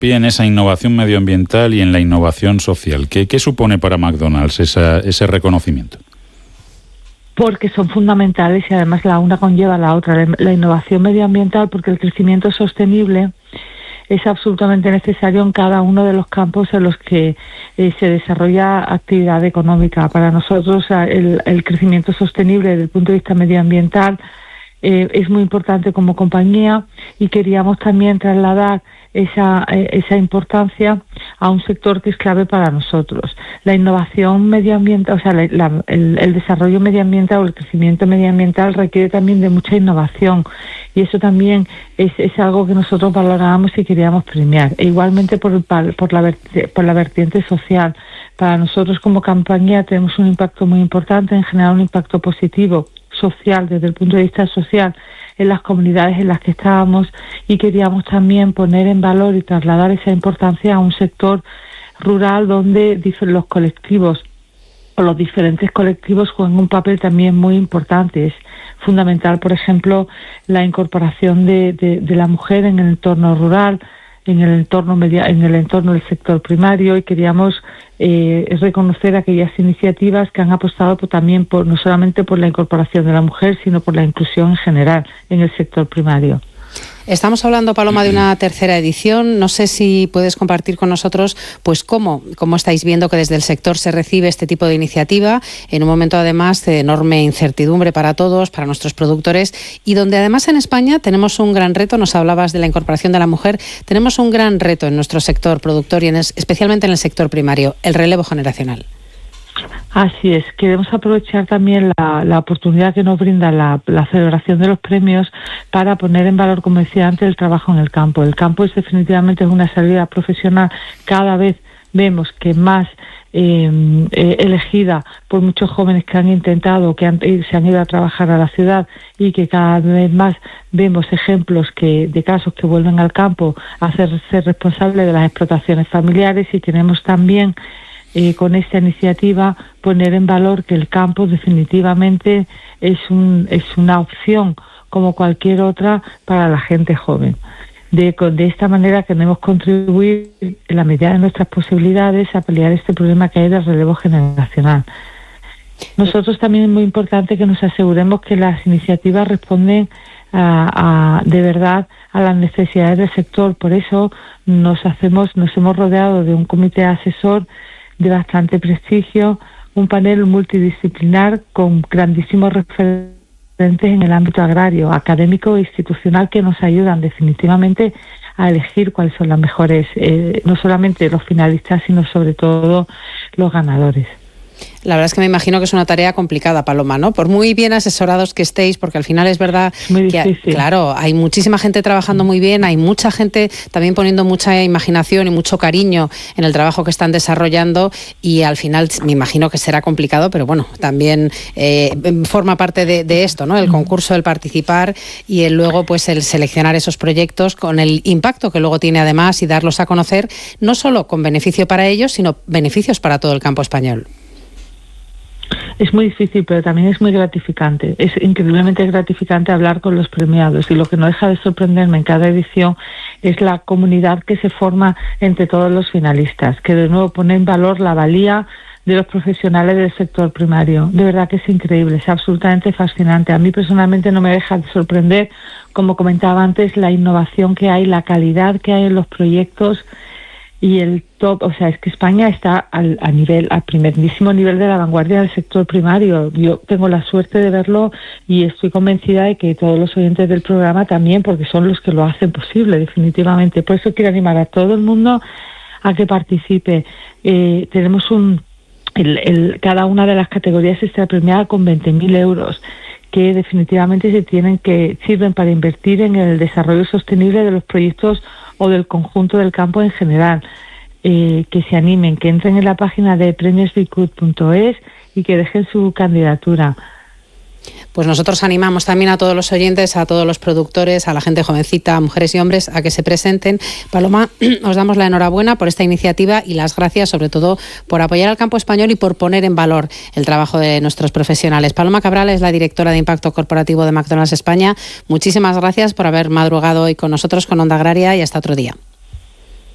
en esa innovación medioambiental y en la innovación social. ¿Qué supone para McDonald's ese reconocimiento? Porque son fundamentales y además la una conlleva a la otra. La innovación medioambiental, porque el crecimiento sostenible es absolutamente necesario en cada uno de los campos en los que se desarrolla actividad económica. Para nosotros el crecimiento sostenible desde el punto de vista medioambiental es muy importante como compañía, y queríamos también trasladar esa importancia a un sector que es clave para nosotros. La innovación medioambiental, o sea, el desarrollo medioambiental o el crecimiento medioambiental requiere también de mucha innovación, y eso también es algo que nosotros valorábamos y queríamos premiar. E igualmente por la vertiente social. Para nosotros como compañía tenemos un impacto muy importante en generar un impacto positivo social, desde el punto de vista social, en las comunidades en las que estábamos, y queríamos también poner en valor y trasladar esa importancia a un sector rural donde los colectivos o los diferentes colectivos juegan un papel también muy importante. Es fundamental, por ejemplo, la incorporación de la mujer en el entorno rural, en el entorno del sector primario, y queríamos reconocer aquellas iniciativas que han apostado también no solamente por la incorporación de la mujer, sino por la inclusión en general en el sector primario. Estamos hablando, Paloma, de una tercera edición. No sé si puedes compartir con nosotros pues cómo estáis viendo que desde el sector se recibe este tipo de iniciativa, en un momento además de enorme incertidumbre para todos, para nuestros productores, y donde además en España tenemos un gran reto. Nos hablabas de la incorporación de la mujer. Tenemos un gran reto en nuestro sector productor y especialmente en el sector primario, el relevo generacional. Así es, queremos aprovechar también la oportunidad que nos brinda la celebración de los premios para poner en valor, como decía antes, el trabajo en el campo. El campo es definitivamente una salida profesional. Cada vez vemos que más elegida por muchos jóvenes que han intentado, se han ido a trabajar a la ciudad, y que cada vez más vemos ejemplos de casos que vuelven al campo a hacerse responsables de las explotaciones familiares, y queremos también con esta iniciativa poner en valor que el campo definitivamente es una opción como cualquier otra para la gente joven. De esta manera queremos contribuir en la medida de nuestras posibilidades a paliar este problema que hay del relevo generacional. Nosotros también es muy importante que nos aseguremos que las iniciativas responden de verdad a las necesidades del sector. Por eso nos hemos rodeado de un comité asesor de bastante prestigio, un panel multidisciplinar con grandísimos referentes en el ámbito agrario, académico e institucional, que nos ayudan definitivamente a elegir cuáles son las mejores, no solamente los finalistas, sino sobre todo los ganadores. La verdad es que me imagino que es una tarea complicada, Paloma, ¿no? Por muy bien asesorados que estéis, porque al final es verdad que, claro, hay muchísima gente trabajando muy bien, hay mucha gente también poniendo mucha imaginación y mucho cariño en el trabajo que están desarrollando, y al final me imagino que será complicado, pero bueno, también forma parte de esto, ¿no? El concurso, el participar y el luego pues el seleccionar esos proyectos con el impacto que luego tiene además, y darlos a conocer, no solo con beneficio para ellos, sino beneficios para todo el campo español. Es muy difícil, pero también es muy gratificante. Es increíblemente gratificante hablar con los premiados, y lo que no deja de sorprenderme en cada edición es la comunidad que se forma entre todos los finalistas, que de nuevo pone en valor la valía de los profesionales del sector primario. De verdad que es increíble, es absolutamente fascinante. A mí personalmente no me deja de sorprender, como comentaba antes, la innovación que hay, la calidad que hay en los proyectos, y el top, o sea, es que España está al primerísimo nivel de la vanguardia del sector primario. Yo tengo la suerte de verlo, y estoy convencida de que todos los oyentes del programa también, porque son los que lo hacen posible, definitivamente. Por eso quiero animar a todo el mundo a que participe. Tenemos cada una de las categorías está premiada con 20.000 euros, que definitivamente sirven para invertir en el desarrollo sostenible de los proyectos o del conjunto del campo en general. Que se animen, que entren en la página de premiosbicut.es y que dejen su candidatura. Pues nosotros animamos también a todos los oyentes, a todos los productores, a la gente jovencita, a mujeres y hombres, a que se presenten. Paloma, os damos la enhorabuena por esta iniciativa y las gracias sobre todo por apoyar al campo español y por poner en valor el trabajo de nuestros profesionales. Paloma Cabral es la directora de Impacto Corporativo de McDonald's España. Muchísimas gracias por haber madrugado hoy con nosotros, con Onda Agraria, y hasta otro día.